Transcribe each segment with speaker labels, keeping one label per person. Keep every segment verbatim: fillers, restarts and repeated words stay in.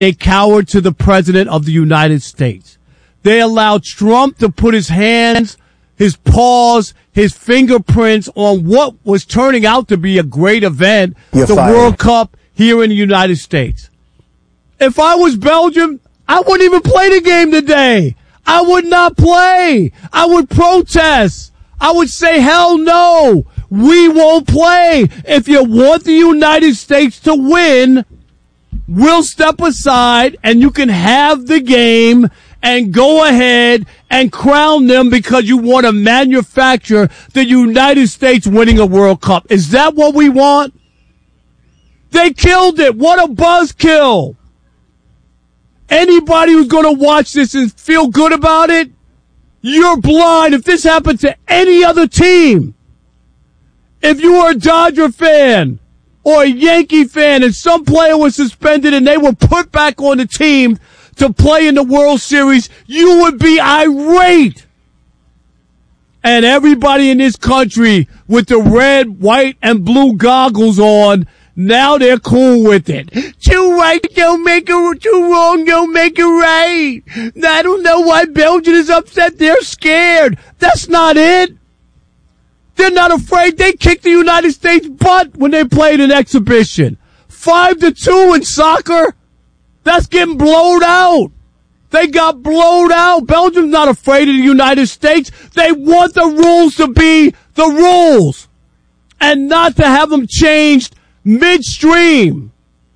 Speaker 1: They cowered to the president of the United States. They allowed Trump to put his hands, his paws, his fingerprints on what was turning out to be a great event,
Speaker 2: You're
Speaker 1: the
Speaker 2: fired.
Speaker 1: World Cup here in the United States. If I was Belgium, I wouldn't even play the game today. I would not play. I would protest. I would say, hell no, we won't play. If you want the United States to win, we'll step aside and you can have the game and go ahead and crown them because you want to manufacture the United States winning a World Cup. Is that what we want? They killed it. What a buzzkill. Anybody who's going to watch this and feel good about it, you're blind. If this happened to any other team, if you were a Dodger fan or a Yankee fan and some player was suspended and they were put back on the team to play in the World Series, you would be irate. And everybody in this country with the red, white, and blue goggles on, now they're cool with it. Too right don't make it, too wrong don't make it right. I don't know why Belgium is upset. They're scared. That's not it. They're not afraid. They kicked the United States butt when they played an exhibition. Five to two in soccer. That's getting blowed out. They got blowed out. Belgium's not afraid of the United States. They want the rules to be the rules and not to have them changed midstream.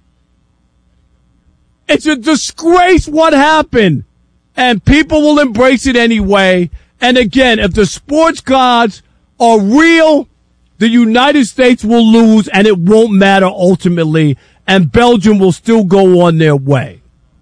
Speaker 1: It's a disgrace what happened, and people will embrace it anyway. And again, if the sports gods are real, the United States will lose, and it won't matter ultimately, and Belgium will still go on their way.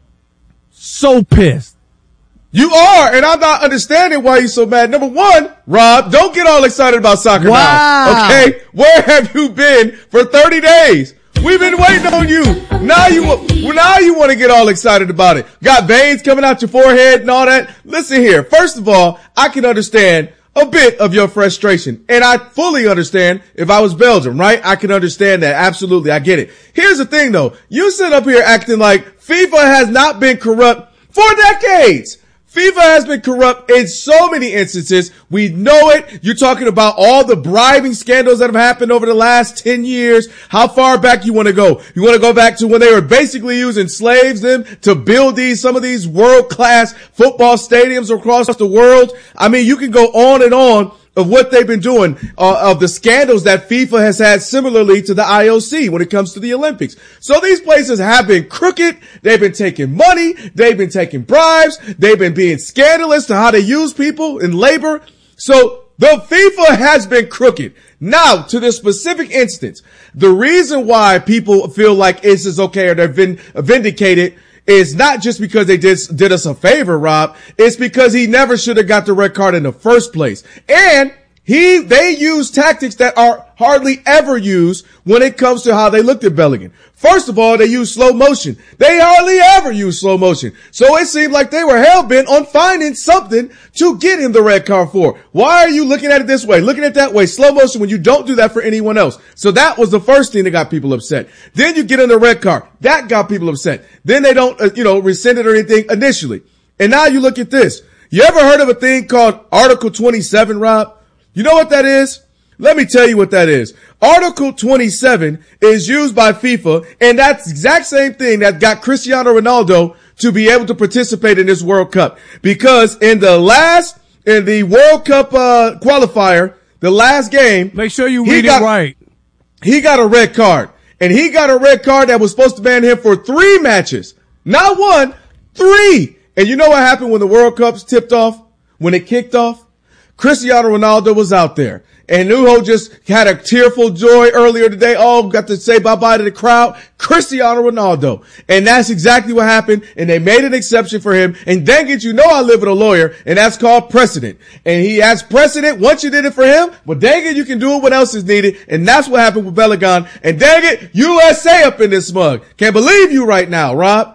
Speaker 1: So pissed.
Speaker 3: You are, and I'm not understanding why you're so mad. Number one, Rob, don't get all excited about soccer
Speaker 1: Wow.
Speaker 3: now. Okay? Where have you been for thirty days? We've been waiting on you. Now you, now you want to get all excited about it. Got veins coming out your forehead and all that. Listen here. First of all, I can understand a bit of your frustration. And I fully understand if I was Belgium, right? I can understand that. Absolutely. I get it. Here's the thing though. You sit up here acting like FIFA has not been corrupt for decades. FIFA has been corrupt in so many instances. We know it. You're talking about all the bribing scandals that have happened over the last ten years. How far back you want to go? You want to go back to when they were basically using slaves then to build these, some of these world-class football stadiums across the world? I mean, you can go on and on of what they've been doing, uh, of the scandals that FIFA has had similarly to the I O C when it comes to the Olympics. So these places have been crooked. They've been taking money. They've been taking bribes. They've been being scandalous to how they use people in labor. So the FIFA has been crooked. Now, to this specific instance, the reason why people feel like this is okay or they're vin- vindicated is not just because they did, did us a favor, Rob. It's because he never should have got the red card in the first place. And he, they use tactics that are hardly ever used when it comes to how they looked at Bellingham. First of all, they use slow motion. They hardly ever use slow motion. So it seemed like they were hell-bent on finding something to get him the red card for. Why are you looking at it this way, looking at it that way, slow motion, when you don't do that for anyone else? So that was the first thing that got people upset. Then you get in the red card. That got people upset. Then they don't, uh, you know, rescind it or anything initially. And now you look at this. You ever heard of a thing called Article twenty-seven, Rob? You know what that is? Let me tell you what that is. Article twenty-seven is used by FIFA, and that's the exact same thing that got Cristiano Ronaldo to be able to participate in this World Cup. Because in the last, in the World Cup uh qualifier, the last game,
Speaker 1: make sure you read
Speaker 3: got,
Speaker 1: it right.
Speaker 3: He got a red card. And he got a red card that was supposed to ban him for three matches. Not one, three. And you know what happened when the World Cup's tipped off? When it kicked off? Cristiano Ronaldo was out there. And Nuho just had a tearful joy earlier today. Oh, got to say bye-bye to the crowd. Cristiano Ronaldo. And that's exactly what happened. And they made an exception for him. And dang it, you know I live with a lawyer, and that's called precedent. And he has precedent. Once you did it for him, but dang it, you can do it when else is needed. And that's what happened with Bellingham. And dang it, U S A up in this mug. Can't believe you right now, Rob.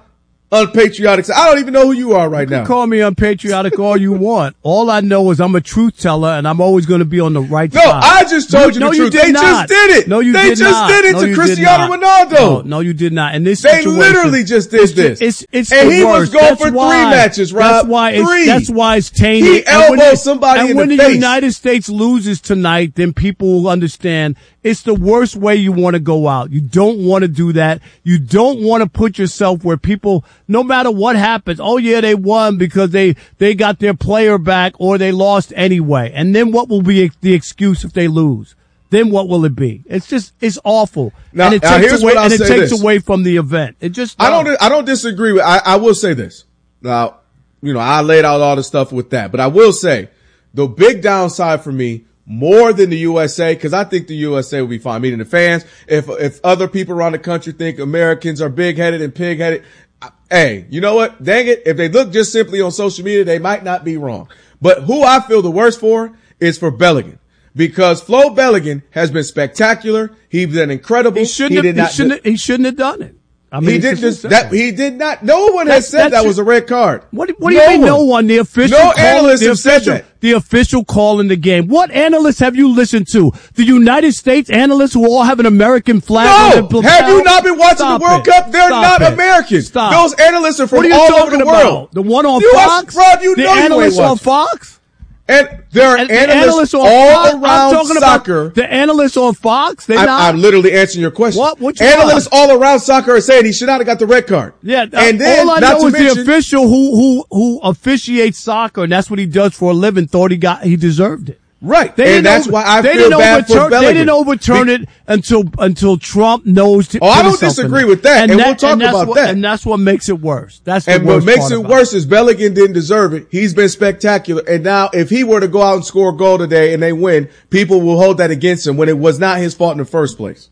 Speaker 3: unpatriotic. I don't even know who you are right
Speaker 1: you
Speaker 3: now.
Speaker 1: Call me unpatriotic all you want. All I know is I'm a truth teller, and I'm always going to be on the right
Speaker 3: no,
Speaker 1: side.
Speaker 3: No, I just told you
Speaker 1: no,
Speaker 3: the
Speaker 1: you
Speaker 3: truth.
Speaker 1: Did
Speaker 3: they
Speaker 1: not.
Speaker 3: just did it.
Speaker 1: No, you
Speaker 3: they
Speaker 1: did
Speaker 3: just
Speaker 1: not.
Speaker 3: did it
Speaker 1: no,
Speaker 3: to
Speaker 1: you
Speaker 3: Cristiano
Speaker 1: did not.
Speaker 3: Ronaldo.
Speaker 1: No, no, you did not. In this
Speaker 3: they
Speaker 1: situation,
Speaker 3: literally just did
Speaker 1: it's,
Speaker 3: this.
Speaker 1: It's, it's
Speaker 3: and
Speaker 1: the
Speaker 3: he
Speaker 1: worst.
Speaker 3: was going
Speaker 1: That's
Speaker 3: for
Speaker 1: why,
Speaker 3: three matches, Rob.
Speaker 1: That's why it's,
Speaker 3: three.
Speaker 1: That's why it's tainted.
Speaker 3: He elbowed
Speaker 1: and
Speaker 3: somebody
Speaker 1: and
Speaker 3: in
Speaker 1: when
Speaker 3: the
Speaker 1: the
Speaker 3: face.
Speaker 1: United States loses tonight, then people will understand it's the worst way you want to go out. You don't want to do that. You don't want to put yourself where people, no matter what happens, oh yeah, they won because they, they got their player back or they lost anyway. And then what will be the excuse if they lose? Then what will it be? It's just, it's awful.
Speaker 3: Now,
Speaker 1: and it
Speaker 3: now
Speaker 1: takes
Speaker 3: here's
Speaker 1: away,
Speaker 3: what I'll
Speaker 1: and it
Speaker 3: say
Speaker 1: takes
Speaker 3: this.
Speaker 1: away from the event. It just,
Speaker 3: I don't, I don't disagree with, I, I will say this. Now, you know, I laid out all the stuff with that, but I will say the big downside for me, more than the U S A, because I think the U S A will be fine. Meaning the fans, if if other people around the country think Americans are big-headed and pig-headed, hey, you know what? Dang it. If they look just simply on social media, they might not be wrong. But who I feel the worst for is for Belligan. Because Flo Belligan has been spectacular. He's been incredible.
Speaker 1: He shouldn't,
Speaker 3: he
Speaker 1: have,
Speaker 3: did
Speaker 1: he,
Speaker 3: not
Speaker 1: shouldn't have, he shouldn't have done it. I mean,
Speaker 3: he didn't just, that, he did not, no one has said that was a red card.
Speaker 1: What, what do
Speaker 3: no
Speaker 1: you mean
Speaker 3: one.
Speaker 1: no one? The official
Speaker 3: No
Speaker 1: call,
Speaker 3: analysts
Speaker 1: the
Speaker 3: have
Speaker 1: official,
Speaker 3: said that.
Speaker 1: The official call in the game. What analysts have you listened to? The United States analysts who all have an American flag
Speaker 3: No!
Speaker 1: on their
Speaker 3: Have you not been watching
Speaker 1: Stop
Speaker 3: the World
Speaker 1: it.
Speaker 3: Cup? They're
Speaker 1: Stop
Speaker 3: not
Speaker 1: it.
Speaker 3: American.
Speaker 1: Stop.
Speaker 3: Those analysts are from
Speaker 1: what are you
Speaker 3: all
Speaker 1: talking
Speaker 3: over the
Speaker 1: about?
Speaker 3: world.
Speaker 1: The one on
Speaker 3: you
Speaker 1: Fox?
Speaker 3: Are, Rob, you
Speaker 1: the
Speaker 3: know you
Speaker 1: analysts
Speaker 3: ain't
Speaker 1: on
Speaker 3: watching.
Speaker 1: Fox?
Speaker 3: And there are
Speaker 1: And
Speaker 3: analysts,
Speaker 1: analysts on
Speaker 3: all
Speaker 1: Fox? I'm
Speaker 3: around
Speaker 1: talking
Speaker 3: soccer.
Speaker 1: About the analysts on Fox? They're
Speaker 3: I,
Speaker 1: not.
Speaker 3: I'm literally answering your question.
Speaker 1: What? What you
Speaker 3: analysts
Speaker 1: want?
Speaker 3: all around soccer are saying he should not have got the red card.
Speaker 1: Yeah,
Speaker 3: and then
Speaker 1: all I
Speaker 3: not
Speaker 1: know
Speaker 3: to
Speaker 1: is
Speaker 3: mention,
Speaker 1: the official who who who officiates soccer, and that's what he does for a living. Thought he got he deserved it.
Speaker 3: Right,
Speaker 1: They
Speaker 3: and that's
Speaker 1: over,
Speaker 3: why I
Speaker 1: they
Speaker 3: feel
Speaker 1: didn't
Speaker 3: bad for
Speaker 1: overturn,
Speaker 3: Belligan.
Speaker 1: They didn't overturn
Speaker 3: Be-
Speaker 1: it until until Trump knows. To,
Speaker 3: Oh, I
Speaker 1: put
Speaker 3: don't
Speaker 1: himself
Speaker 3: disagree
Speaker 1: in
Speaker 3: with that, and
Speaker 1: and
Speaker 3: we'll talk
Speaker 1: and that's
Speaker 3: about
Speaker 1: what,
Speaker 3: that.
Speaker 1: And that's what makes it worse. That's the
Speaker 3: And what
Speaker 1: worst
Speaker 3: makes
Speaker 1: part
Speaker 3: it
Speaker 1: about
Speaker 3: worse is Belligan didn't deserve it. He's been spectacular. And now if he were to go out and score a goal today and they win, people will hold that against him when it was not his fault in the first place.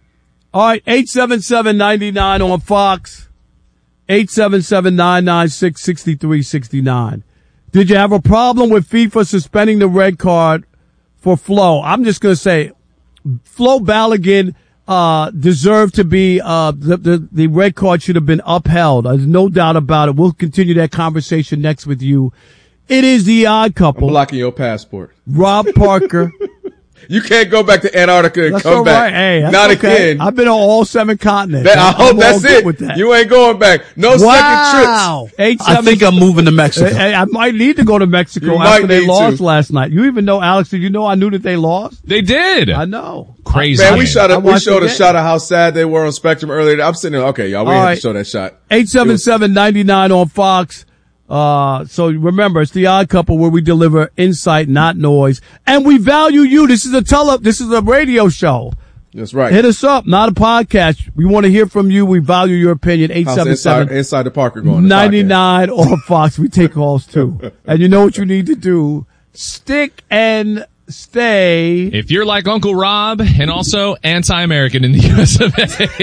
Speaker 1: All right, eight seven seven, nine nine on Fox, eight seven seven, nine nine six, six three six nine. Did you have a problem with FIFA suspending the red card for Flo? I'm just going to say Flo Belligan uh deserved to be uh the, the the red card should have been upheld. There's no doubt about it. We'll continue that conversation next with you. It is the Odd Couple.
Speaker 3: I'm blocking your passport.
Speaker 1: Rob Parker.
Speaker 3: You can't go back to Antarctica and
Speaker 1: That's
Speaker 3: come
Speaker 1: all
Speaker 3: back.
Speaker 1: right. Hey, that's
Speaker 3: Not
Speaker 1: okay.
Speaker 3: again.
Speaker 1: I've been on all seven continents.
Speaker 3: That, I
Speaker 1: I'm
Speaker 3: hope
Speaker 1: all
Speaker 3: that's
Speaker 1: good
Speaker 3: it.
Speaker 1: with that.
Speaker 3: You ain't going back. No
Speaker 1: Wow.
Speaker 3: second trips.
Speaker 1: Eight, seven,
Speaker 2: I think I'm moving to Mexico.
Speaker 1: I, I might need to go to Mexico
Speaker 3: You
Speaker 1: after
Speaker 3: might
Speaker 1: they
Speaker 3: need
Speaker 1: lost
Speaker 3: to.
Speaker 1: last night. You even know, Alex, did you know I knew that they lost?
Speaker 4: They did.
Speaker 1: I know.
Speaker 4: Crazy.
Speaker 3: Man, we
Speaker 4: game.
Speaker 3: shot
Speaker 1: I
Speaker 3: a, we
Speaker 1: watched
Speaker 3: showed
Speaker 1: the
Speaker 3: a
Speaker 1: game.
Speaker 3: shot of how sad they were on Spectrum earlier. I'm sitting there, okay, y'all, we
Speaker 1: All
Speaker 3: had
Speaker 1: right.
Speaker 3: to show that shot.
Speaker 1: eight seven seven, nine nine on Fox. Uh, so remember, it's the Odd Couple where we deliver insight, not noise. And we value you. This is a tele, this is a radio show.
Speaker 3: That's right.
Speaker 1: Hit us up, not a podcast. We want to hear from you. We value your opinion. eight
Speaker 3: How's
Speaker 1: seven
Speaker 3: inside,
Speaker 1: seven,
Speaker 3: inside the Parker going? the
Speaker 1: ninety-nine on Fox. We take calls too. And you know what you need to do? Stick and stay.
Speaker 4: If you're like Uncle Rob and also anti-American in the U S of A.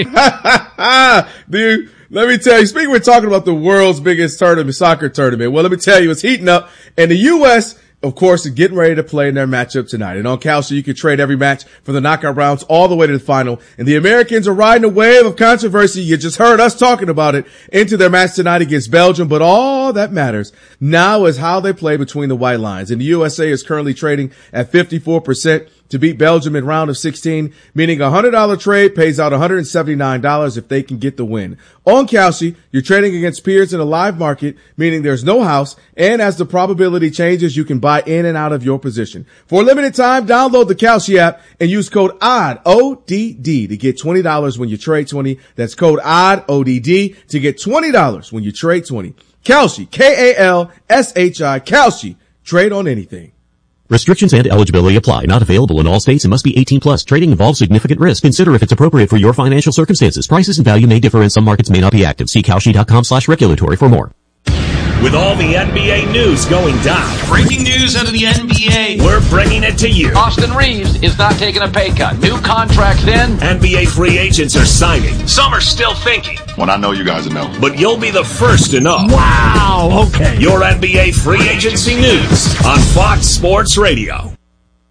Speaker 3: podcast. Dude, let me tell you, speaking, we're talking about the world's biggest tournament, soccer tournament. Well, let me tell you, it's heating up, and the U S, of course, is getting ready to play in their matchup tonight. And on Kalshi, you can trade every match from the knockout rounds all the way to the final. And the Americans are riding a wave of controversy. You just heard us talking about it into their match tonight against Belgium. But all that matters now is how they play between the white lines. And the U S A is currently trading at fifty-four percent to beat Belgium in round of sixteen, meaning a one hundred dollars trade pays out one hundred seventy-nine dollars if they can get the win. On Kalshi, you're trading against peers in a live market, meaning there's no house, and as the probability changes, you can buy in and out of your position. For a limited time, download the Kalshi app and use code O D D, O D D, to get twenty dollars when you trade twenty. That's code O D D, O D D, to get twenty dollars when you trade twenty. Kalshi, K A L S H I, Kalshi. Trade on anything.
Speaker 5: Restrictions and eligibility apply. Not available in all states and must be eighteen plus. Trading involves significant risk. Consider if it's appropriate for your financial circumstances. Prices and value may differ and some markets may not be active. See Kalshi dot com slash regulatory for more.
Speaker 6: With all the N B A news going down,
Speaker 2: Breaking news out of the N B A.
Speaker 6: we're bringing it to you.
Speaker 7: Austin Reeves is not taking a pay cut. New contracts in.
Speaker 6: N B A free agents are signing. Some are still thinking,
Speaker 8: When I know, you guys will know.
Speaker 6: but you'll be the first to know.
Speaker 1: Wow. Okay.
Speaker 6: Your N B A free agency news on Fox Sports Radio.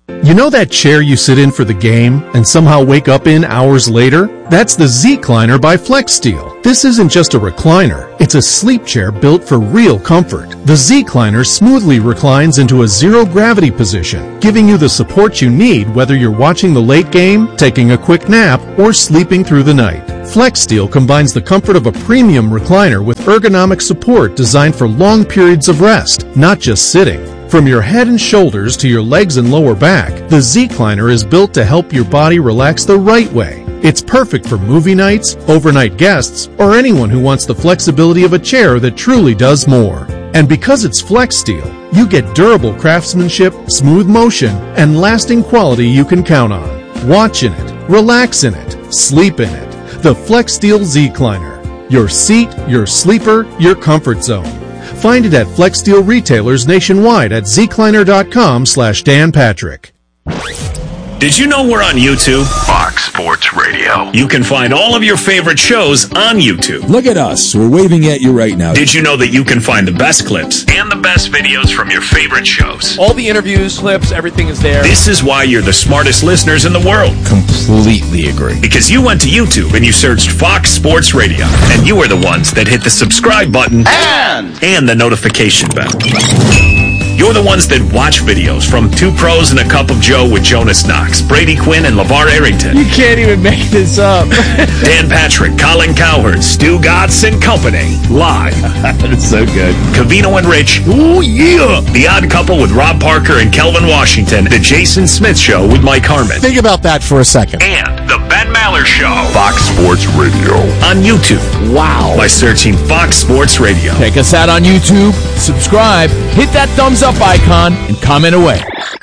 Speaker 8: You know that chair you sit in for the game and somehow wake up in hours later? That's the Z-Cliner by FlexSteel. This isn't just a recliner. It's a sleep chair built for real comfort. The Z-Cliner smoothly reclines into a zero-gravity position, giving you the support you need whether you're watching the late game, taking a quick nap, or sleeping through the night. FlexSteel combines the comfort of a premium recliner with ergonomic support designed for long periods of rest, not just sitting. From your head and shoulders to your legs and lower back, the Z-Cliner is built to help your body relax the right way. It's perfect for movie nights, overnight guests, or anyone who wants the flexibility of a chair that truly does more. And because it's FlexSteel, you get durable craftsmanship, smooth motion, and lasting quality you can count on. Watch in it, relax in it, sleep in it. The FlexSteel Z-Cliner. Your seat, your sleeper, your comfort zone. Find it at FlexSteel retailers nationwide at zcliner.com slash Dan Patrick.
Speaker 6: Did you know we're on YouTube?
Speaker 9: Fox Sports Radio.
Speaker 6: You can find all of your favorite shows on YouTube.
Speaker 10: Look at us. We're waving at you right now.
Speaker 6: Did you know that you can find the best clips
Speaker 9: and the best videos from your favorite shows?
Speaker 11: All the interviews, clips, everything is there.
Speaker 6: This is why you're the smartest listeners in the world.
Speaker 10: Completely agree.
Speaker 6: Because you went to YouTube and you searched Fox Sports Radio. And you are the ones that hit the subscribe button
Speaker 9: and,
Speaker 6: and the notification bell. You're the ones that watch videos from Two Pros and a Cup of Joe with Jonas Knox, Brady Quinn, and LeVar Arrington.
Speaker 11: You can't even make this up.
Speaker 6: Dan Patrick, Colin Cowherd, Stu Gatz and Company. Live.
Speaker 10: That's so good.
Speaker 6: Covino and Rich.
Speaker 10: Oh, yeah.
Speaker 6: The Odd Couple with Rob Parker and Kelvin Washington. The Jason Smith Show with Mike Harmon.
Speaker 10: Think about that for a second.
Speaker 9: And The Ben Maller Show.
Speaker 6: Fox Sports Radio. On YouTube.
Speaker 10: Wow.
Speaker 6: By searching Fox Sports Radio.
Speaker 11: Check us out on YouTube. Subscribe. Hit that thumbs up icon and comment away.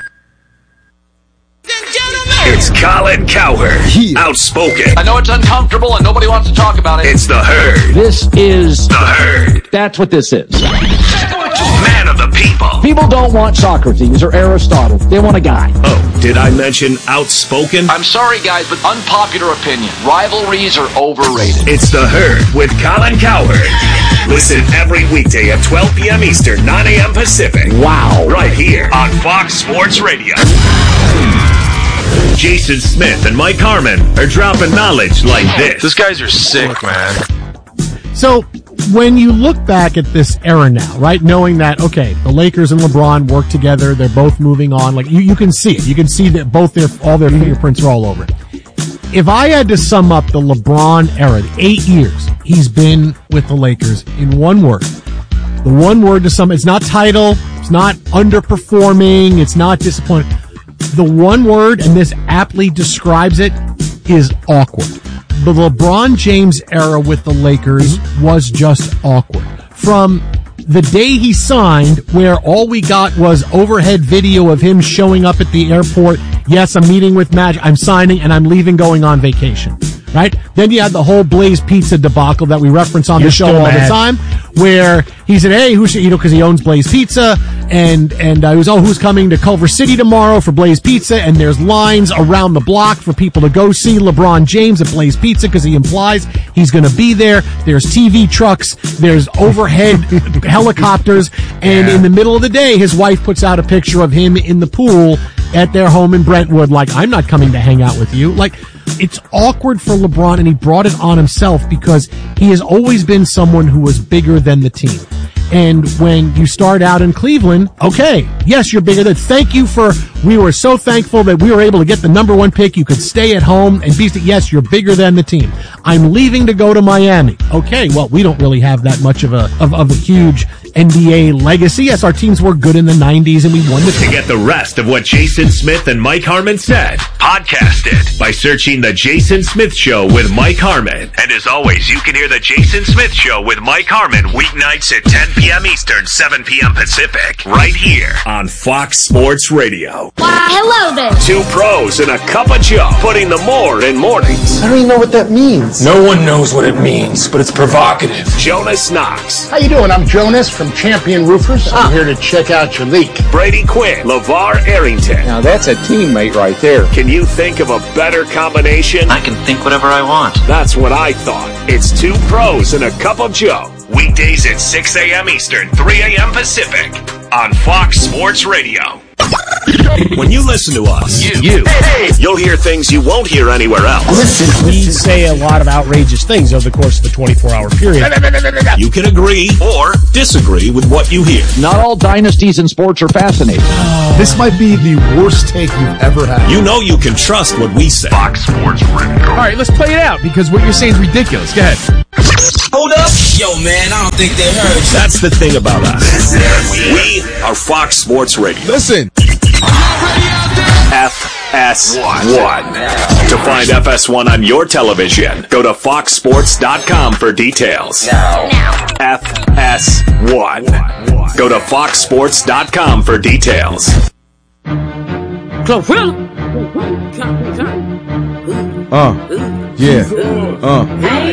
Speaker 6: It's Colin Cowherd.
Speaker 10: Yeah.
Speaker 6: Outspoken.
Speaker 7: I know it's uncomfortable and nobody wants to talk about it.
Speaker 6: It's the Herd.
Speaker 12: This is
Speaker 6: the Herd.
Speaker 12: That's what this is.
Speaker 6: Man of the people.
Speaker 12: People don't want Socrates or Aristotle. They want a guy.
Speaker 6: Oh, did I mention outspoken?
Speaker 7: I'm sorry, guys, but unpopular opinion. Rivalries are overrated.
Speaker 6: It's the Herd with Colin Cowherd. Listen every weekday at twelve p.m. Eastern, nine a.m. Pacific.
Speaker 12: Wow.
Speaker 6: Right here on Fox Sports Radio. Jason Smith and Mike Harmon are dropping knowledge like this.
Speaker 9: These guys are sick, man.
Speaker 1: So, when you look back at this era now, right, knowing that, okay, the Lakers and LeBron work together, they're both moving on, like, you, you can see it. You can see that both their, all their fingerprints are all over it. If I had to sum up the LeBron era, the eight years he's been with the Lakers in one word, the one word to sum, it's not title, it's not underperforming, it's not disappointing. The one word, and this aptly describes it, is awkward. The LeBron James era with the Lakers was just awkward. From the day he signed, where all we got was overhead video of him showing up at the airport, yes, I'm meeting with Magic, I'm signing, and I'm leaving going on vacation. Right? Then you had the whole Blaze Pizza debacle that we reference on You're the show all mad. the time, where he said, hey, who should, you know, because he owns Blaze Pizza, and, and uh, he was, oh, who's coming to Culver City tomorrow for Blaze Pizza, and there's lines around the block for people to go see LeBron James at Blaze Pizza because he implies he's going to be there. There's T V trucks, there's overhead helicopters, and yeah. in the middle of the day, his wife puts out a picture of him in the pool at their home in Brentwood, like, I'm not coming to hang out with you. Like, it's awkward for LeBron, and he brought it on himself because he has always been someone who was bigger than the team. And when you start out in Cleveland, okay, yes, you're bigger than, thank you for, we were so thankful that we were able to get the number one pick. You could stay at home and be, yes, you're bigger than the team. I'm leaving to go to Miami. Okay, well, we don't really have that much of a, of, of a huge N B A legacy. Yes, our teams were good in the nineties and we won the
Speaker 6: To get the rest of what Jason Smith and Mike Harmon said, podcast it by searching The Jason Smith Show with Mike Harmon.
Speaker 9: And as always, you can hear The Jason Smith Show with Mike Harmon weeknights at ten p.m. Eastern, seven p.m. Pacific, right here
Speaker 6: on Fox Sports Radio.
Speaker 13: Wow, hello there.
Speaker 6: Two pros and a cup of Joe, putting the more in mornings.
Speaker 14: I don't even know what that means.
Speaker 10: No one knows what it means, but it's provocative.
Speaker 6: Jonas Knox.
Speaker 14: How you doing? I'm Jonas from Champion Roofers. I'm ah. here to check out your leak.
Speaker 6: Brady Quinn, LeVar Arrington.
Speaker 15: Now that's a teammate right there.
Speaker 6: Can you think of a better combination?
Speaker 7: I can think whatever I want.
Speaker 6: That's what I thought. It's two pros and a cup of Joe.
Speaker 9: Weekdays at six a.m. Eastern, three a.m. Pacific on Fox Sports Radio.
Speaker 6: When you listen to us, you, you, you'll hear things you won't hear anywhere else.
Speaker 10: Listen, we say a lot of outrageous things over the course of the twenty-four hour period.
Speaker 6: You can agree or disagree with what you hear.
Speaker 12: Not all dynasties in sports are fascinating.
Speaker 13: This might be the worst take you've ever had.
Speaker 6: You know you can trust what we say.
Speaker 9: Fox Sports Radio.
Speaker 11: All right, let's play it out because what you're saying is ridiculous. Go ahead.
Speaker 16: Hold up. Yo, man, I don't think they heard you.
Speaker 6: That's the thing about us. We are Fox Sports Radio.
Speaker 3: Listen.
Speaker 6: F S one. To find F S one on your television, go to fox sports dot com for details. F S one. Go to fox sports dot com for details.
Speaker 3: Uh, yeah, uh,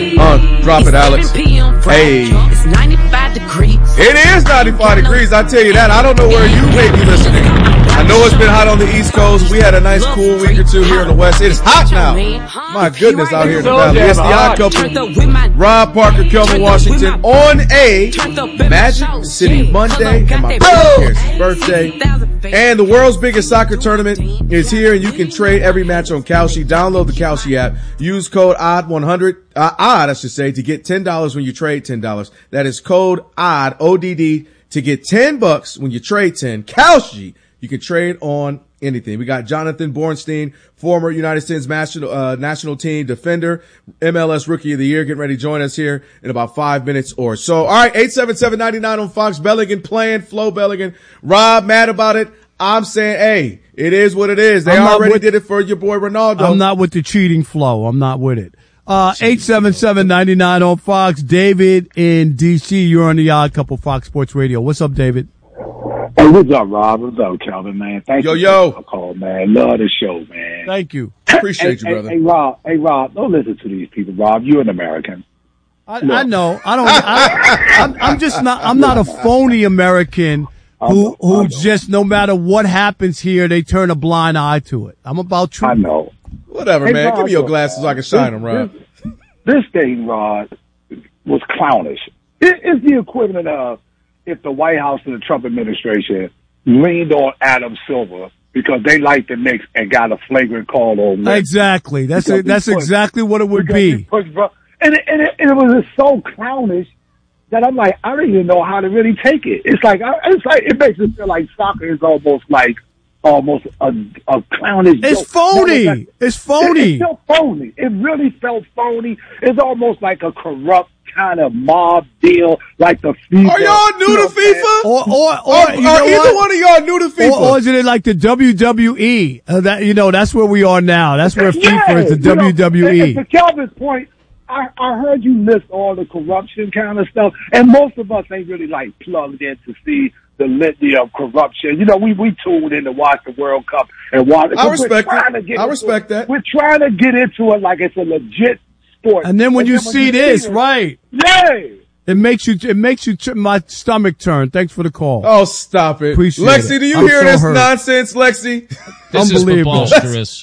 Speaker 3: uh, drop it, Alex. Hey,
Speaker 17: it's ninety-five degrees.
Speaker 3: It is ninety-five degrees, I tell you that. I don't know where you may be listening. I know it's been hot on the East Coast. We had a nice cool week or two here in the West. It is hot now. My goodness, out here in the valley. It's the Odd Couple. Rob Parker, Kelvin Washington on a Magic City Monday and my brother's birthday. And the world's biggest soccer tournament is here, and you can trade every match on Kalshi. Download the Kalshi app. Use code O D D one hundred, uh, O D D, I should say, to get ten dollars when you trade ten dollars. That is code O D D, O D D, to get ten bucks when you trade ten. Kalshi. You can trade on anything. We got Jonathan Bornstein, former United States national, uh, national team defender, M L S Rookie of the Year, getting ready to join us here in about five minutes or so. All right, eight seven seven, nine nine on Fox. Belligan playing, Flo Belligan. Rob, mad about it. I'm saying, hey, it is what it is. They
Speaker 1: I'm
Speaker 3: already
Speaker 1: with,
Speaker 3: did it for your boy Ronaldo.
Speaker 1: I'm not with the cheating Flo. I'm not with it. Uh, eight seven seven, nine nine on Fox. David in D C, you're on the Odd Couple Fox Sports Radio. What's up, David?
Speaker 18: Hey, what's up, Rob? What's up, Calvin, man? Thank
Speaker 3: yo,
Speaker 18: you
Speaker 3: yo.
Speaker 18: for the call, man. Love the show, man.
Speaker 1: Thank you.
Speaker 3: Appreciate
Speaker 18: hey,
Speaker 3: you, brother.
Speaker 18: Hey, hey, Rob, hey, Rob, don't listen to these people, Rob. You're an American.
Speaker 1: I, I know. I don't, I, I'm, I'm just not, I'm not a phony American who, who just, no matter what happens here, they turn a blind eye to it. I'm about truth.
Speaker 18: I know.
Speaker 3: Whatever,
Speaker 18: hey,
Speaker 3: man.
Speaker 18: Rob,
Speaker 3: Give me your glasses so I can shine them, Rob.
Speaker 18: This, this thing, Rod, was clownish. It, it's the equivalent of if the White House and the Trump administration leaned on Adam Silver because they liked the Knicks and got a flagrant call on them.
Speaker 1: Exactly. That's a, that's pushed, exactly what it would be.
Speaker 18: Pushed, and, it, and, it, and it was just so clownish that I'm like, I don't even know how to really take it. It's like, it's like, it makes me feel like soccer is almost like, almost a, a clownish
Speaker 1: It's
Speaker 18: joke.
Speaker 1: phony.
Speaker 18: Like,
Speaker 1: it's phony.
Speaker 18: It, it felt phony. It really felt phony. It's almost like a corrupt kind of mob deal, like the FIFA.
Speaker 3: Are y'all new to FIFA?
Speaker 1: Or, or, or,
Speaker 3: or
Speaker 1: you know
Speaker 3: are either
Speaker 1: what?
Speaker 3: one of y'all new to FIFA?
Speaker 1: Or, or is it like the W W E? Uh, that, you know, that's where we are now. That's where
Speaker 18: yeah,
Speaker 1: FIFA is, the W W E.
Speaker 18: Know, to Kelvin's point, I, I heard you list all the corruption kind of stuff, and most of us ain't really like plugged in to see the litany of corruption. You know, we, we tuned in to watch the World Cup and watch it.
Speaker 3: I respect that. I respect that.
Speaker 18: We're trying to get into it like it's a legit sport.
Speaker 1: And then when
Speaker 18: and
Speaker 1: you
Speaker 18: then when
Speaker 1: see
Speaker 18: you
Speaker 1: this,
Speaker 18: see it,
Speaker 1: right?
Speaker 18: Yay!
Speaker 1: It makes you, it makes you, my stomach turn. Thanks for the call.
Speaker 3: Oh, stop it.
Speaker 1: Appreciate
Speaker 3: Lexi,
Speaker 1: it.
Speaker 3: do you
Speaker 1: I'm
Speaker 3: hear
Speaker 1: so
Speaker 3: this
Speaker 1: hurt.
Speaker 3: nonsense, Lexi?
Speaker 4: This
Speaker 1: Unbelievable.
Speaker 4: is preposterous.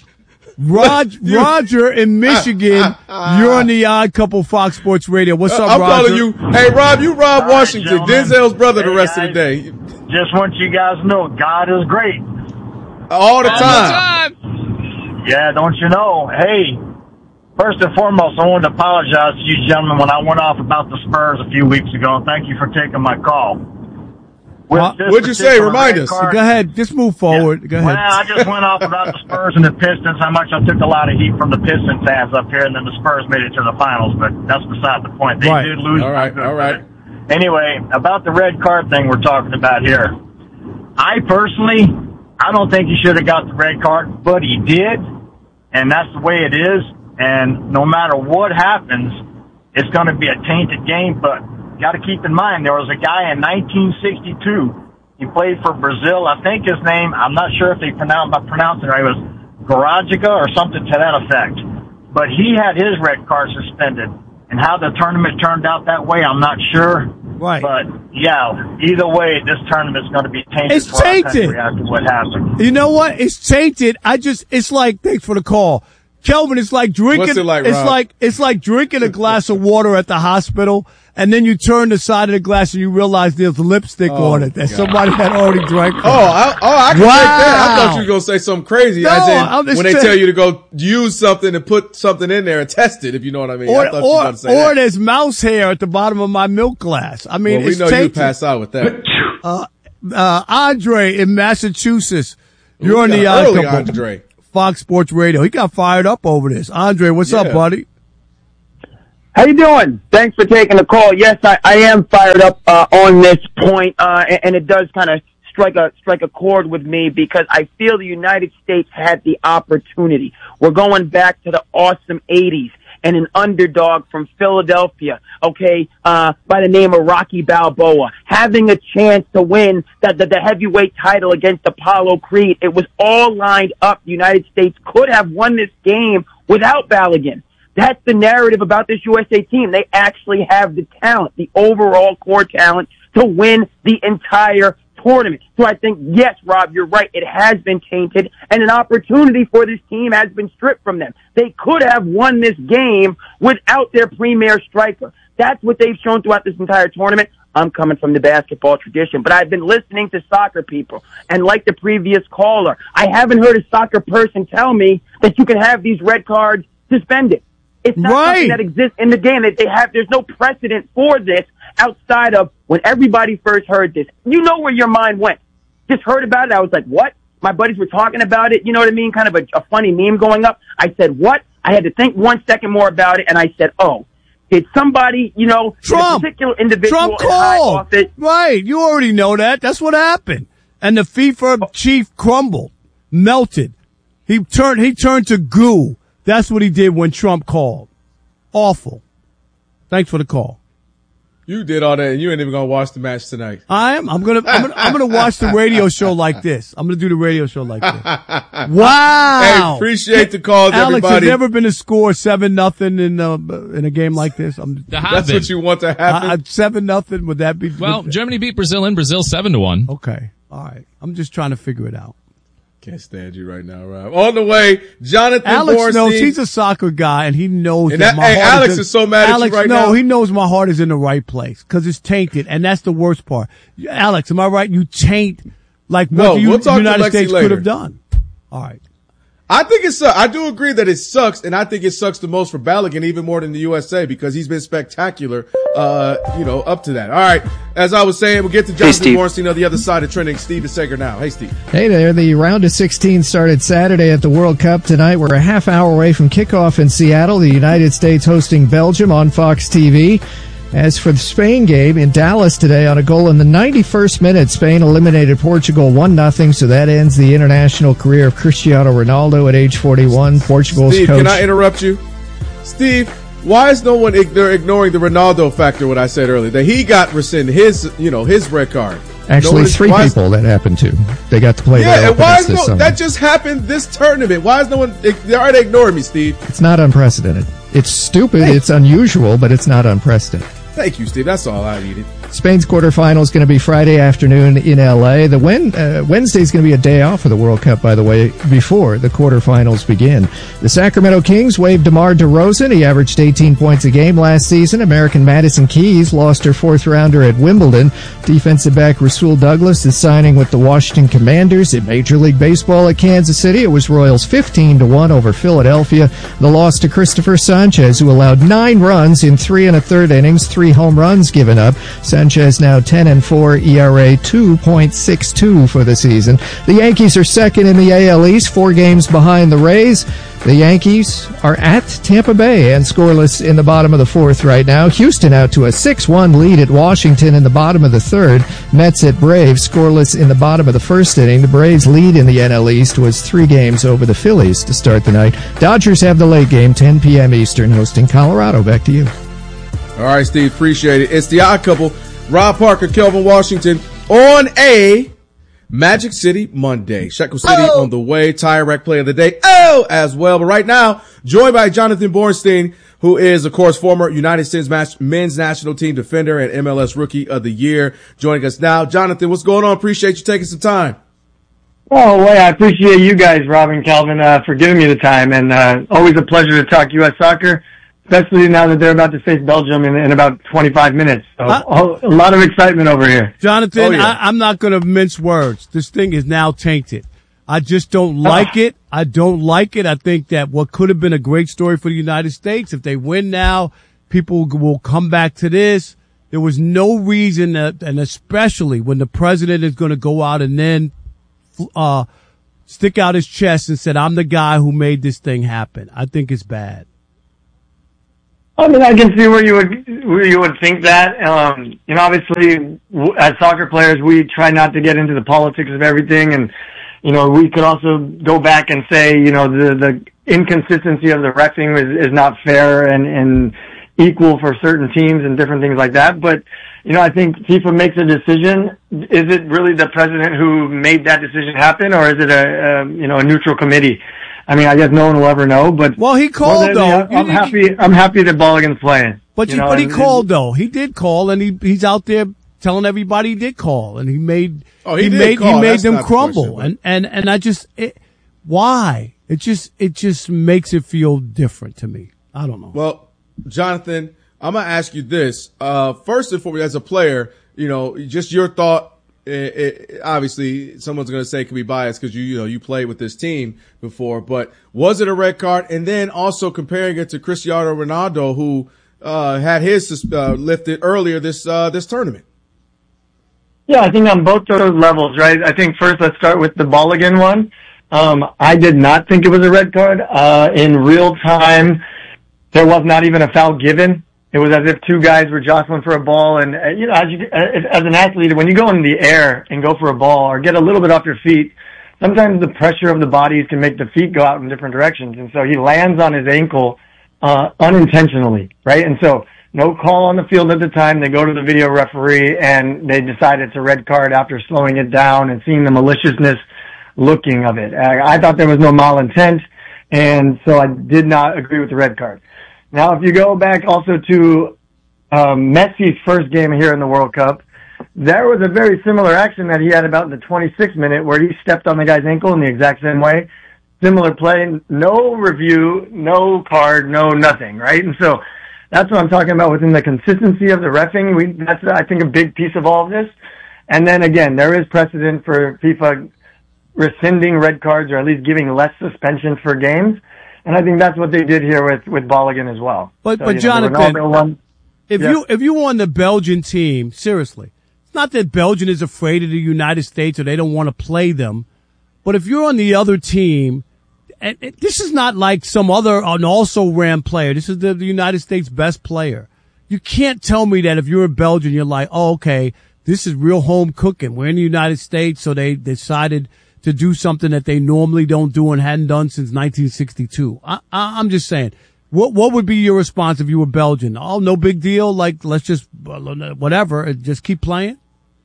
Speaker 1: Rod, Roger in Michigan, you're on the Odd Couple Fox Sports Radio. What's up,
Speaker 3: I'm
Speaker 1: Roger?
Speaker 3: calling you. Hey, Rob, you Rob
Speaker 19: All
Speaker 3: Washington,
Speaker 19: right,
Speaker 3: Denzel's brother
Speaker 19: hey,
Speaker 3: the rest
Speaker 19: guys,
Speaker 3: of the day.
Speaker 19: Just want you guys to know, God is great.
Speaker 3: All the
Speaker 4: All
Speaker 3: time.
Speaker 4: the time.
Speaker 19: Yeah, don't you know? Hey, first and foremost, I wanted to apologize to you gentlemen when I went off about the Spurs a few weeks ago. Thank you for taking my call.
Speaker 1: Uh,
Speaker 3: what'd you say? Remind us.
Speaker 1: Go ahead. Just move forward.
Speaker 19: Yeah.
Speaker 1: Go ahead.
Speaker 19: Well, I just went off about the Spurs and the Pistons, how much I took a lot of heat from the Pistons fans up here, and then the Spurs made it to the finals, but that's beside the point. They
Speaker 1: right.
Speaker 19: did lose.
Speaker 3: All right, all right.
Speaker 19: Anyway, about the red card thing we're talking about here. I personally, I don't think he should have got the red card, but he did, and that's the way it is, and no matter what happens, it's going to be a tainted game, but got to keep in mind, there was a guy in nineteen sixty-two. He played for Brazil. I think his name, I'm not sure if they pronounce, if I pronounce it right, it was Garagica or something to that effect. But he had his red card suspended. And how the tournament turned out that way, I'm not sure.
Speaker 1: Right.
Speaker 19: But, yeah, either way, this tournament's going to be tainted
Speaker 1: It's
Speaker 19: for our
Speaker 1: tainted.
Speaker 19: country after what happened.
Speaker 1: You know what? It's tainted. I just, it's like, thanks for the call. Kelvin, it's like drinking,
Speaker 3: What's it like,
Speaker 1: it's
Speaker 3: Rob?
Speaker 1: like, it's like drinking a glass of water at the hospital and then you turn the side of the glass and you realize there's lipstick
Speaker 3: Oh,
Speaker 1: on it that
Speaker 3: God.
Speaker 1: somebody had already drank.
Speaker 3: Oh, I, oh, I can
Speaker 1: Wow.
Speaker 3: take that. I thought you were going to say something crazy.
Speaker 1: No,
Speaker 3: as in,
Speaker 1: I'm just
Speaker 3: when they
Speaker 1: saying-
Speaker 3: tell you to go use something and put something in there and test it, if you know what I mean.
Speaker 1: Or,
Speaker 3: I thought you were
Speaker 1: or,
Speaker 3: going to say
Speaker 1: or
Speaker 3: that.
Speaker 1: there's mouse hair at the bottom of my milk glass. I mean,
Speaker 3: Well, we
Speaker 1: it's
Speaker 3: know you
Speaker 1: tainted.
Speaker 3: pass out with that.
Speaker 1: Uh, uh, Andre in Massachusetts.
Speaker 3: Ooh,
Speaker 1: You're
Speaker 3: we
Speaker 1: on the
Speaker 3: got
Speaker 1: Odd
Speaker 3: early
Speaker 1: Couple.
Speaker 3: Andre.
Speaker 1: Fox Sports Radio. He got fired up over this. Andre, what's up,
Speaker 3: Yeah.
Speaker 1: buddy?
Speaker 20: How you doing? Thanks for taking the call. Yes, I, I am fired up uh, on this point, uh, and, and it does kind of strike a strike a chord with me because I feel the United States had the opportunity. We're going back to the awesome eighties and an underdog from Philadelphia, okay, uh, by the name of Rocky Balboa, having a chance to win the, the, the heavyweight title against Apollo Creed. It was all lined up. The United States could have won this game without Balogun. That's the narrative about this U S A team. They actually have the talent, the overall core talent to win the entire tournament. So I think, yes, Rob, you're right. It has been tainted and an opportunity for this team has been stripped from them. They could have won this game without their premier striker. That's what they've shown throughout this entire tournament. I'm coming from the basketball tradition, but I've been listening to soccer people, and like the previous caller, I haven't heard a soccer person tell me that you can have these red cards suspended. It's not
Speaker 1: Right.
Speaker 20: something that exists in the game. That they have, there's no precedent for this outside of when everybody first heard this. You know where your mind went. Just heard about it. I was like, what? My buddies were talking about it. You know what I mean? Kind of a, a funny meme going up. I said, what? I had to think one second more about it, and I said, oh, did somebody, you know,
Speaker 1: Trump.
Speaker 20: a particular individual
Speaker 1: Trump
Speaker 20: in high
Speaker 1: called.
Speaker 20: office?
Speaker 1: Right. You already know that. That's what happened. And the FIFA chief crumbled, melted. He turned, he turned to goo. That's what he did when Trump called. Awful. Thanks for the call.
Speaker 3: You did all that, and you ain't even gonna watch the match tonight.
Speaker 1: I am. I'm gonna. I'm gonna, I'm gonna watch the radio show like this. I'm gonna do the radio show like this. Wow.
Speaker 3: Hey, appreciate the calls,
Speaker 1: Alex,
Speaker 3: everybody.
Speaker 1: has never been a score seven nothing in uh, in a game like this. I'm,
Speaker 3: That's what you want to happen.
Speaker 1: I, I, seven nothing. Would that be?
Speaker 4: Well,
Speaker 1: would,
Speaker 4: Germany beat Brazil in Brazil seven to one.
Speaker 1: Okay. All right. I'm just trying to figure it out.
Speaker 3: Can't stand you right now, Rob. On the way, Jonathan
Speaker 1: Alex
Speaker 3: Borstein.
Speaker 1: knows he's a soccer guy, and he knows
Speaker 3: And
Speaker 1: that,
Speaker 3: that-
Speaker 1: my
Speaker 3: hey,
Speaker 1: heart
Speaker 3: Alex
Speaker 1: is, in,
Speaker 3: is so mad at you
Speaker 1: Alex,
Speaker 3: right
Speaker 1: no,
Speaker 3: now.
Speaker 1: he knows my heart is in the right place because it's tainted, and that's the worst part. Alex, am I right? You taint like what
Speaker 3: No,
Speaker 1: the U-
Speaker 3: we'll talk to
Speaker 1: United
Speaker 3: Lexi
Speaker 1: States
Speaker 3: later.
Speaker 1: could have done. All right.
Speaker 3: I think it's, uh, I do agree that it sucks, and I think it sucks the most for Balogun, even more than the U S A, because he's been spectacular, uh, you know, up to that. All right. As I was saying, we'll get to Jonathan
Speaker 21: Steve.
Speaker 3: Borstein on the other side of trending. Steve DeSager now. Hey, Steve.
Speaker 21: Hey there, the round of sixteen started Saturday at the World Cup tonight. We're a half hour away from kickoff in Seattle. The United States hosting Belgium on Fox T V. As for the Spain game in Dallas today, on a goal in the ninety-first minute, Spain eliminated Portugal one nothing, so that ends the international career of Cristiano Ronaldo at age forty-one. Portugal's
Speaker 3: Steve,
Speaker 21: coach.
Speaker 3: can I interrupt you? Steve, why is no one, they're ignoring the Ronaldo factor, what I said earlier, that he got rescinded, his, you know, his red card. No
Speaker 21: Actually,
Speaker 3: one is-
Speaker 21: three
Speaker 3: why is-
Speaker 21: people that happened to. They got to play
Speaker 3: Yeah,
Speaker 21: their
Speaker 3: and why
Speaker 21: opponents
Speaker 3: is
Speaker 21: this
Speaker 3: no,
Speaker 21: summer.
Speaker 3: that just happened this tournament? Why is no one, they are they ignoring me, Steve?
Speaker 21: It's not unprecedented. It's stupid, it's unusual, but it's not unprecedented.
Speaker 3: Thank you, Steve. That's all I needed.
Speaker 21: Spain's quarterfinal is going to be Friday afternoon in L A. The Wen- uh, Wednesday is going to be a day off for the World Cup, by the way, before the quarterfinals begin. The Sacramento Kings waived DeMar DeRozan. He averaged eighteen points a game last season. American Madison Keys lost her fourth rounder at Wimbledon. Defensive back Rasul Douglas is signing with the Washington Commanders. In Major League Baseball at Kansas City, it was Royals fifteen to one over Philadelphia. The loss to Christopher Sanchez, who allowed nine runs in three and a third innings, three home runs given up. Sanchez now ten and four, E R A two point six two for the season. The Yankees are second in the A L East, four games behind the Rays. The Yankees are at Tampa Bay and scoreless in the bottom of the fourth right now. Houston out to a six one lead at Washington in the bottom of the third. Mets at Braves scoreless in the bottom of the first inning. The Braves' lead in the N L East was three games over the Phillies to start the night. Dodgers have the late game, ten p.m. Eastern, hosting Colorado. Back to you.
Speaker 3: All right, Steve, appreciate it. It's the Odd Couple, Rob Parker, Kelvin Washington, on a Magic City Monday. Shekel City
Speaker 1: Oh.
Speaker 3: on the way, Tire Rack Play of the Day, oh, as well. But right now, joined by Jonathan Borstein, who is, of course, former United States match, men's national team defender and M L S Rookie of the Year, joining us now. Jonathan, what's going on? Appreciate you taking some time.
Speaker 22: Oh, well, I appreciate you guys, Rob and Calvin, uh, for giving me the time, and uh, always a pleasure to talk U S soccer. especially now that they're about to face Belgium in, in about twenty-five minutes. So uh, all, a lot of excitement over here.
Speaker 1: Jonathan,
Speaker 22: oh, yeah.
Speaker 1: I, I'm not going to mince words. This thing is now tainted. I just don't like it. I don't like it. I think that what could have been a great story for the United States, if they win now, people will come back to this. There was no reason that, and especially when the president is going to go out and then uh stick out his chest and said, I'm the guy who made this thing happen. I think it's bad.
Speaker 22: I mean, I can see where you would where you would think that. Um, you know, obviously, w- as soccer players, we try not to get into the politics of everything, and you know, we could also go back and say, you know, the the inconsistency of the reffing is, is not fair and and equal for certain teams and different things like that. But you know, I think FIFA makes a decision. Is it really the president who made that decision happen, or is it a, a you know a neutral committee? I mean, I guess no one will ever know. But
Speaker 1: well, he called
Speaker 22: well,
Speaker 1: though.
Speaker 22: I'm happy. I'm happy that Balogun's playing.
Speaker 1: But
Speaker 22: you
Speaker 1: you,
Speaker 22: know,
Speaker 1: but he
Speaker 22: and,
Speaker 1: called though. He did call, and he he's out there telling everybody he did call, and he made
Speaker 3: oh, he,
Speaker 1: he
Speaker 3: did
Speaker 1: made
Speaker 3: call.
Speaker 1: he made
Speaker 3: That's
Speaker 1: them
Speaker 3: not
Speaker 1: crumble,
Speaker 3: the
Speaker 1: and and and I just it, why it just it just makes it feel different to me. I don't know.
Speaker 3: Well, Jonathan, I'm gonna ask you this. Uh, first and foremost, as a player, you know, just your thought. It, it, obviously, someone's going to say it could be biased because you, you know, you played with this team before, but was it a red card? And then also comparing it to Cristiano Ronaldo, who, uh, had his, uh, lifted earlier this, uh, this tournament.
Speaker 22: Yeah, I think on both those levels, right? I think first let's start with the Balogun one. Um, I did not think it was a red card. Uh, in real time, there was not even a foul given. It was as if two guys were jostling for a ball, and uh, you know, as, you, uh, as an athlete, when you go in the air and go for a ball or get a little bit off your feet, sometimes the pressure of the bodies can make the feet go out in different directions. And so he lands on his ankle uh unintentionally, right? And so no call on the field at the time. They go to the video referee, and they decide it's a red card after slowing it down and seeing the maliciousness looking of it. I, I thought there was no malintent, and so I did not agree with the red card. Now, if you go back also to um, Messi's first game here in the World Cup, there was a very similar action that he had about in the twenty-sixth minute where he stepped on the guy's ankle in the exact same way. Similar play, no review, no card, no nothing, right? And so that's what I'm talking about within the consistency of the reffing. We, that's, I think, a big piece of all of this. And then again, there is precedent for FIFA rescinding red cards or at least giving less suspension for games. And I think that's what they did here with, with Balogun as well.
Speaker 1: But,
Speaker 22: so,
Speaker 1: but
Speaker 22: know,
Speaker 1: Jonathan,
Speaker 22: one,
Speaker 1: if
Speaker 22: yeah.
Speaker 1: you, if you were on the Belgian team, seriously, it's not that Belgium is afraid of the United States or they don't want to play them. But if you're on the other team, and this is not like some other, an also-ran player. This is the, the United States' best player. You can't tell me that if you're in Belgium, you're like, oh, okay, this is real home cooking. We're in the United States, so they decided to do something that they normally don't do and hadn't done since nineteen sixty-two. I, I, I'm just saying, what what would be your response if you were Belgian? Oh, no big deal. Like, let's just, whatever, just keep playing?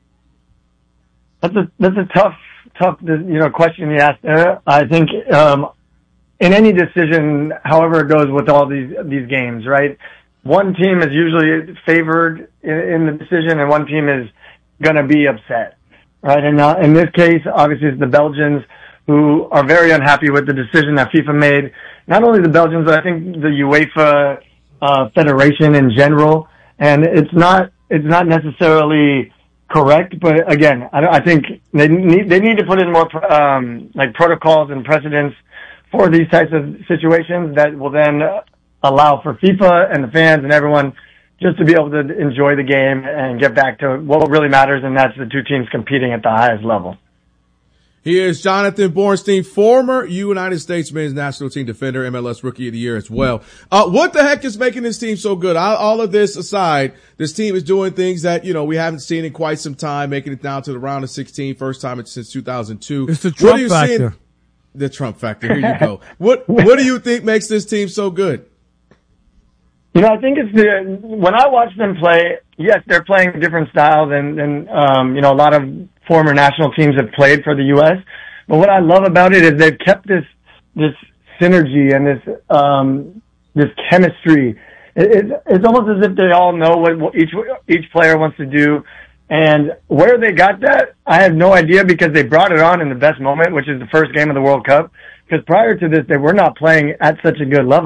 Speaker 22: That's a, that's a tough, tough, you know, question you asked there. I think, um, in any decision, however it goes with all these, these games, right? One team is usually favored in, in the decision and one team is going to be upset. Right, and uh, in this case, obviously, it's the Belgians who are very unhappy with the decision that FIFA made. Not only the Belgians, but I think the UEFA uh, Federation in general. And it's not it's not necessarily correct, but again, I, I think they need they need to put in more um, like protocols and precedents for these types of situations that will then allow for FIFA and the fans and everyone just to be able to enjoy the game and get back to what really matters, and that's the two teams competing at the highest level.
Speaker 3: Here's Jonathan Bornstein, former United States men's national team defender, M L S Rookie of the Year as well. Uh, what the heck is making this team so good? All, all of this aside, this team is doing things that, you know, we haven't seen in quite some time, making it down to the round of sixteen, first time since two thousand two.
Speaker 1: It's the Trump factor.
Speaker 3: Seeing? The Trump factor. Here you go. What, what do you think makes this team so good?
Speaker 22: You know, I think it's the, when I watch them play, yes, they're playing different styles and, and, um, you know, a lot of former national teams have played for the U S. But what I love about it is they've kept this, this synergy and this, um, this chemistry. It, it, it's almost as if they all know what, what each, each player wants to do. And where they got that, I have no idea because they brought it on in the best moment, which is the first game of the World Cup. Because prior to this, they were not playing at such a good level.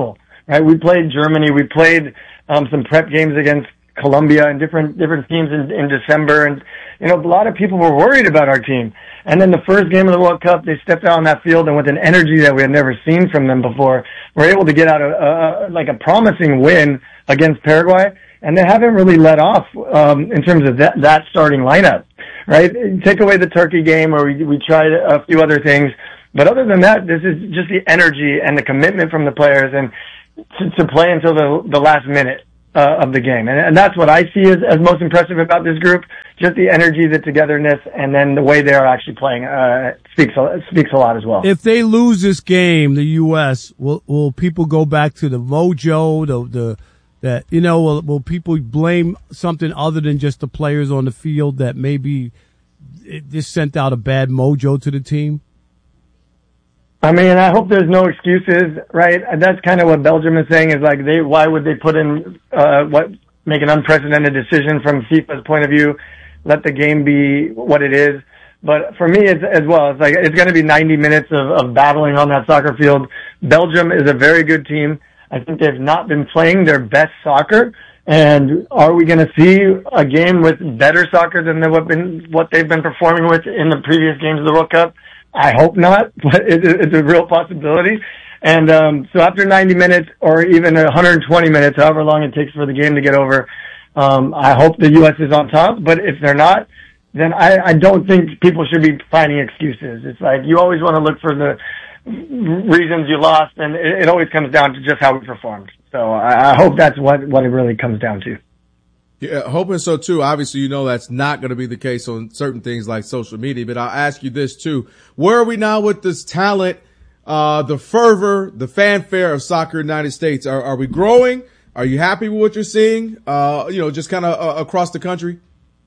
Speaker 22: right? We played Germany. We played um, some prep games against Colombia and different different teams in, in December. And, you know, a lot of people were worried about our team. And then the first game of the World Cup, they stepped out on that field, and with an energy that we had never seen from them before, we're able to get out a, a like a promising win against Paraguay. And they haven't really let off um, in terms of that, that starting lineup, right? Take away the Turkey game, or we, we tried a few other things. But other than that, this is just the energy and the commitment from the players, and to, to play until the, the last minute uh, of the game. And, and that's what I see as, as most impressive about this group, just the energy, the togetherness, and then the way they are actually playing uh, speaks, a, speaks a lot as well.
Speaker 1: If they lose this game, the U S, will, will people go back to the mojo, the, the that, you know, will, will people blame something other than just the players on the field that maybe it just sent out a bad mojo to the team?
Speaker 22: I mean, I hope there's no excuses, right? And that's kind of what Belgium is saying, is like, they, why would they put in, uh, what, make an unprecedented decision from FIFA's point of view, let the game be what it is. But for me, it's as well, it's like, it's going to be ninety minutes of, of battling on that soccer field. Belgium is a very good team. I think they've not been playing their best soccer. And are we going to see a game with better soccer than what been, what they've been performing with in the previous games of the World Cup? I hope not, but it, it's a real possibility. And um, so after ninety minutes, or even one hundred twenty minutes, however long it takes for the game to get over, um, I hope the U S is on top. But if they're not, then I, I don't think people should be finding excuses. It's like, you always want to look for the reasons you lost, and it, it always comes down to just how we performed. So I, I hope that's what, what it really comes down to.
Speaker 3: Yeah, hoping so too. Obviously, you know that's not going to be the case on certain things like social media, but I'll ask you this too. Where are we now with this talent, uh, the fervor, the fanfare of soccer in the United States? Are, are we growing? Are you happy with what you're seeing, uh, you know, just kind of uh, across the country?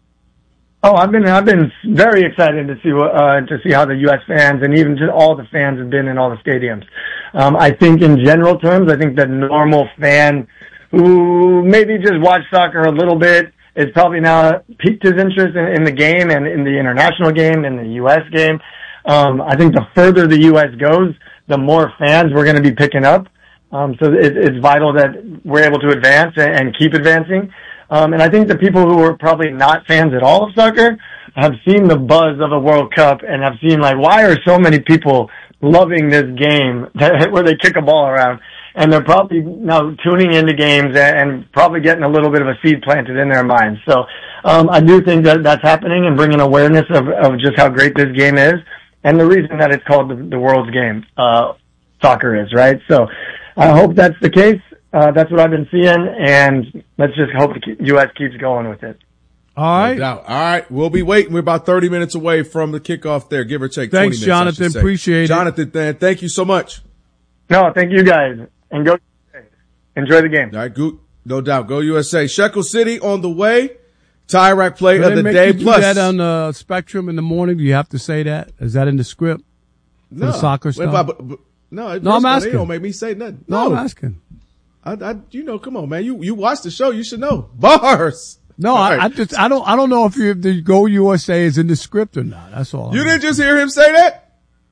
Speaker 22: Oh, I've been, I've been very excited to see what, uh, to see how the U S fans and even just all the fans have been in all the stadiums. Um, I think in general terms, I think the normal fan who maybe just watched soccer a little bit is probably now piqued his interest in, in the game and in the international game and the U S game. Um, I think the further the U S goes, the more fans we're going to be picking up. Um, so it, it's vital that we're able to advance and, and keep advancing. Um, and I think the people who are probably not fans at all of soccer have seen the buzz of a World Cup and have seen, like, why are so many people loving this game that, where they kick a ball around? And they're probably now tuning into games and, and probably getting a little bit of a seed planted in their minds. So um, I do think that that's happening and bringing awareness of, of just how great this game is and the reason that it's called the, the world's game, uh, soccer is, right? So I hope that's the case. Uh, that's what I've been seeing, and let's just hope the U S keeps going with it.
Speaker 1: All right.
Speaker 3: No doubt. All right. We'll be waiting. We're about thirty minutes away from the kickoff there, give or take.
Speaker 1: Thanks,
Speaker 3: twenty minutes,
Speaker 1: Jonathan. Appreciate it.
Speaker 3: Jonathan, then, thank you so much.
Speaker 22: No, thank you guys. And go enjoy the game.
Speaker 3: All right, go, no doubt. Go U S A. Shekel City on the way. Tie Rack play
Speaker 1: Will
Speaker 3: of the
Speaker 1: make
Speaker 3: day.
Speaker 1: You do
Speaker 3: Plus,
Speaker 1: that on the Spectrum in the morning. Do you have to say that? Is that in the script? For
Speaker 3: no.
Speaker 1: the soccer stuff?
Speaker 3: I, but, but, no,
Speaker 1: no, I'm asking.
Speaker 3: They don't make me say nothing.
Speaker 1: No,
Speaker 3: No,
Speaker 1: I'm asking.
Speaker 3: I, I, you know, come on, man. You, you watch the show. You should know. Bars.
Speaker 1: No, I, I just, I don't, I don't know if, you, if the Go U S A is in the script or not. That's all.
Speaker 3: You
Speaker 1: I'm
Speaker 3: didn't just hear him say that?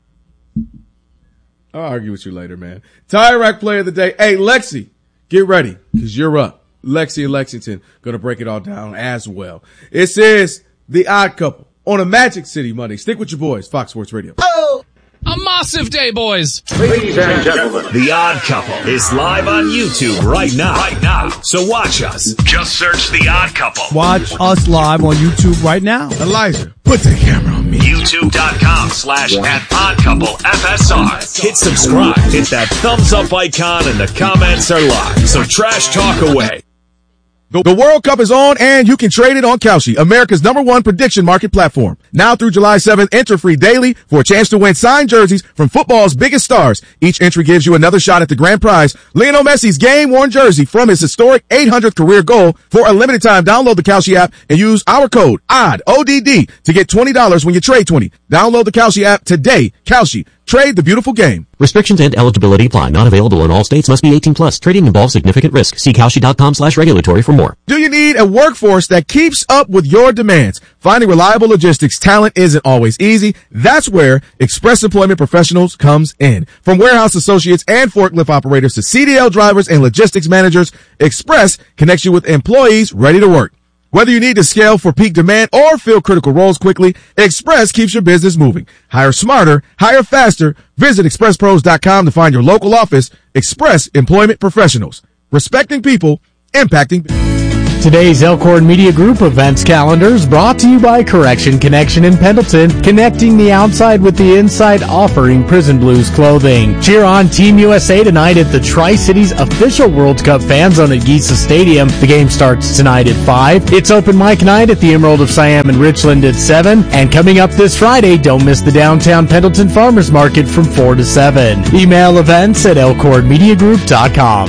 Speaker 3: I'll argue with you later, man. Tie Rack play of the day. Hey, Lexi, get ready, cause you're up. Lexi and Lexington gonna break it all down as well. It says The Odd Couple on a Magic City Monday. Stick with your boys, Fox Sports Radio.
Speaker 4: Oh! A massive day, boys.
Speaker 9: Ladies and gentlemen, The Odd Couple is live on YouTube right now. Right now. So watch us. Just search The Odd Couple.
Speaker 1: Watch us live on YouTube right now.
Speaker 3: Elijah, put the camera on me.
Speaker 9: YouTube.com slash at Odd Couple F S R. Hit subscribe. Hit that thumbs up icon and the comments are live. So trash talk away.
Speaker 3: The World Cup is on and you can trade it on Kalshi, America's number one prediction market platform. Now through July seventh, enter free daily for a chance to win signed jerseys from football's biggest stars. Each entry gives you another shot at the grand prize, Lionel Messi's game-worn jersey from his historic eight hundredth career goal. For a limited time, download the Kalshi app and use our code O D D, O D D, to get twenty dollars when you trade twenty. Download the Kalshi app today. Kalshi. Trade the beautiful game.
Speaker 2: Restrictions and eligibility apply. Not available in all states. Must be eighteen plus. Trading involves significant risk. See Kalshi.com slash regulatory for more. more.
Speaker 3: Do you need a workforce that keeps up with your demands? Finding reliable logistics talent isn't always easy. That's where Express Employment Professionals comes in. From warehouse associates and forklift operators to C D L drivers and logistics managers, Express connects you with employees ready to work. Whether you need to scale for peak demand or fill critical roles quickly, Express keeps your business moving. Hire smarter, hire faster. Visit express pros dot com to find your local office. Express Employment Professionals. Respecting people, impacting people.
Speaker 5: Today's Elkhorn Media Group events calendar is brought to you by Correction Connection in Pendleton, connecting the outside with the inside, offering Prison Blues clothing. Cheer on Team U S A tonight at the Tri-Cities official World Cup fan zone at Giesa Stadium. The game starts tonight at five. It's open mic night at the Emerald of Siam in Richland at seven. And coming up this Friday, don't miss the downtown Pendleton Farmers Market from four to seven. Email events at elkhorn media group dot com.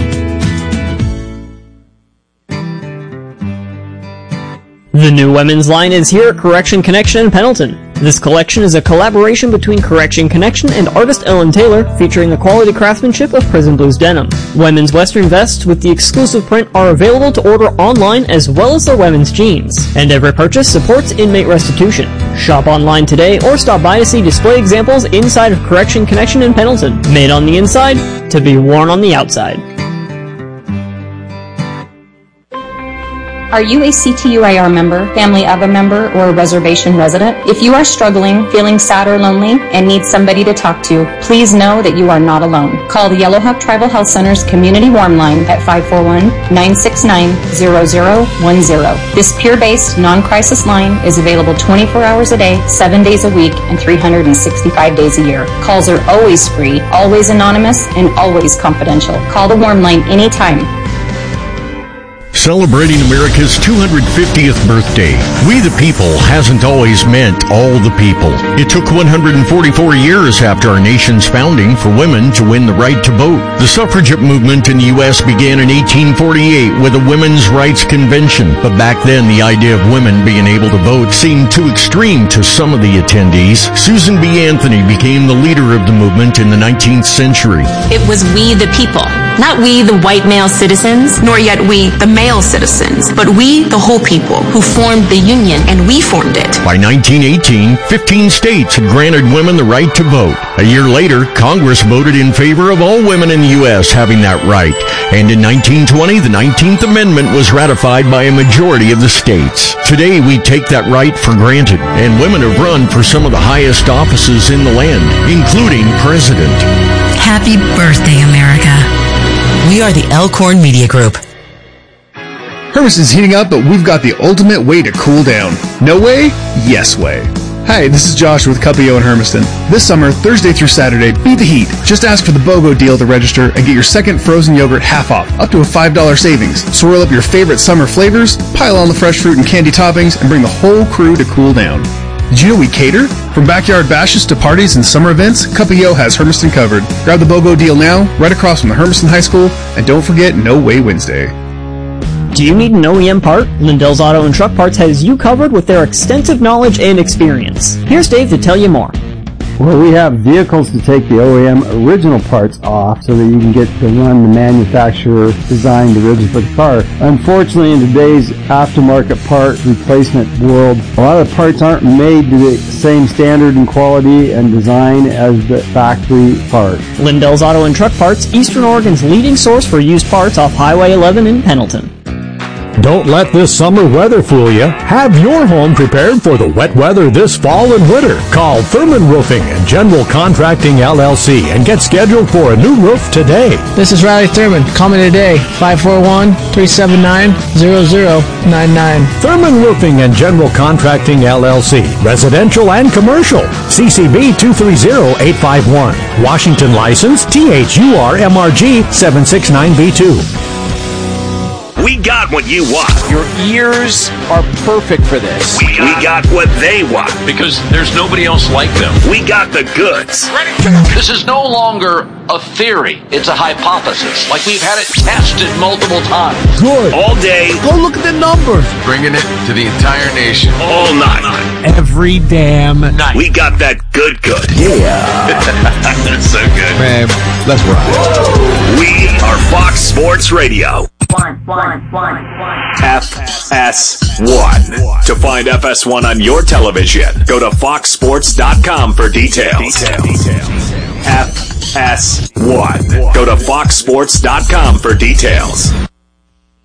Speaker 23: The new women's line is here at Correction Connection in Pendleton. This collection is a collaboration between Correction Connection and artist Ellen Taylor, featuring the quality craftsmanship of Prison Blues denim. Women's western vests with the exclusive print are available to order online, as well as their women's jeans. And every purchase supports inmate restitution. Shop online today or stop by to see display examples inside of Correction Connection in Pendleton. Made on the inside, to be worn on the outside.
Speaker 24: Are you a C T U I R member, family of a member, or a reservation resident? If you are struggling, feeling sad or lonely, and need somebody to talk to, please know that you are not alone. Call the Yellowhawk Tribal Health Center's Community Warm Line at five four one, nine six nine, zero zero one zero. This peer-based, non-crisis line is available twenty-four hours a day, seven days a week, and three hundred sixty-five days a year. Calls are always free, always anonymous, and always confidential. Call the Warm Line anytime.
Speaker 25: Celebrating America's two hundred fiftieth birthday, We the People hasn't always meant all the people. It took one hundred forty-four years after our nation's founding for women to win the right to vote. The suffragette movement in the U S began in eighteen forty-eight with a Women's Rights Convention, but back then the idea of women being able to vote seemed too extreme to some of the attendees. Susan B. Anthony became the leader of the movement in the nineteenth century.
Speaker 26: It was we the people, not we the white male citizens, nor yet we the male citizens, but we the whole people who formed the Union, and we formed it.
Speaker 25: By nineteen eighteen, fifteen states had granted women the right to vote. A year later, Congress voted in favor of all women in the U S having that right. And in nineteen twenty, the nineteenth Amendment was ratified by a majority of the states. Today, we take that right for granted, and women have run for some of the highest offices in the land, including president.
Speaker 27: Happy birthday, America. We are the Elkhorn Media Group.
Speaker 28: Hermiston's heating up, but we've got the ultimate way to cool down. No way? Yes way. Hi, this is Josh with Cupio in Hermiston. This summer, Thursday through Saturday, beat the heat. Just ask for the BOGO deal to register and get your second frozen yogurt half off, up to a five dollars savings. Swirl up your favorite summer flavors, pile on the fresh fruit and candy toppings, and bring the whole crew to cool down. Did you know we cater? From backyard bashes to parties and summer events, Cupio has Hermiston covered. Grab the BOGO deal now, right across from the Hermiston High School, and don't forget No Way Wednesday.
Speaker 23: Do you need an O E M part? Lindell's Auto and Truck Parts has you covered with their extensive knowledge and experience. Here's Dave to tell you more.
Speaker 29: Well, we have vehicles to take the O E M original parts off so that you can get to run the manufacturer designed originally for the car. Unfortunately, in today's aftermarket part replacement world, a lot of the parts aren't made to the same standard and quality and design as the factory part.
Speaker 23: Lindell's Auto and Truck Parts, Eastern Oregon's leading source for used parts off Highway eleven in Pendleton.
Speaker 30: Don't let this summer weather fool you. Have your home prepared for the wet weather this fall and winter. Call Thurman Roofing and General Contracting L L C and get scheduled for a new roof today.
Speaker 31: This is Riley Thurman. Call me today, five four one, three seven nine, zero zero nine nine.
Speaker 30: Thurman Roofing and General Contracting L L C. Residential and commercial. C C B two three zero eight five one. Washington license T H U R M R G seven six nine B two.
Speaker 9: We got what you want.
Speaker 11: Your ears are perfect for this.
Speaker 9: We got, we got what they want.
Speaker 7: Because there's nobody else like them.
Speaker 9: We got the goods.
Speaker 7: This is no longer a theory. It's a hypothesis. Like we've had it tested multiple times.
Speaker 1: Good.
Speaker 9: All day.
Speaker 1: Go look at the numbers.
Speaker 2: Bringing it to the entire nation.
Speaker 9: All night.
Speaker 1: Every damn night.
Speaker 9: We got that good good.
Speaker 2: Yeah.
Speaker 9: That's so good.
Speaker 2: Man, let's rock.
Speaker 9: We are Fox Sports Radio.
Speaker 24: One.
Speaker 6: one, one, one.
Speaker 9: F S one. To find F S one on your television, go to fox sports dot com for details. F S one. Go to fox sports dot com for details.